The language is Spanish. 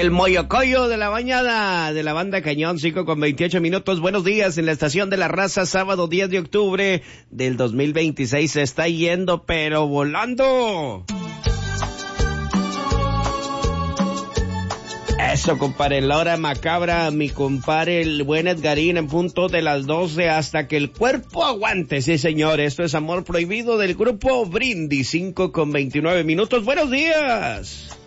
El moyocoyo de la mañana de la banda Cañón, 5:28. Buenos días en la estación de la raza, sábado 10 de octubre del 2026. Se está yendo, pero volando. Eso, compadre, la hora macabra, mi compadre, el buen Edgarín, en punto de las 12, hasta que el cuerpo aguante. Sí, señor, esto es Amor Prohibido del grupo Brindis, 5:29. Buenos días.